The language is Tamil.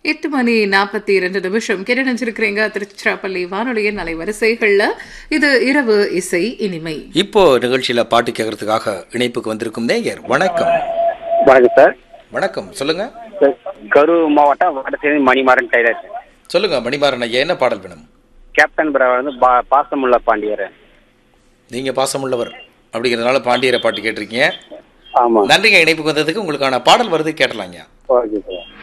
8:42 கேட்டு நினைச்சிருக்கிறீங்க திருச்சிராப்பள்ளி வானொலியின் அலைவரிசைகள்ல. இது இரவு இசை இனிமை. இப்போ நிகழ்ச்சியில பாட்டு கேட்கறதுக்காக இணைப்புக்கு வந்திருக்கும் நேயர். வணக்கம். வணக்கம் சார். வணக்கம், சொல்லுங்க. கரூர் மாவட்டம் வடசேரி மணிமாறன் டைலர். சொல்லுங்க மணிமாறன் ஐயா, என்ன பாடல் வேணும்? கேப்டன் பிரா வந்து பாசமுள்ள பாண்டியர். நீங்க பாசமுள்ளவர் அப்படிங்கிறதுனால பாண்டியரை பாட்டு கேட்டிருக்கீங்க. ஆமா, நன்றிங்க இணைப்புக்கு வந்ததுக்கு. உங்களுக்கான பாடல் வருது, கேட்டலாங்க. Okay sir.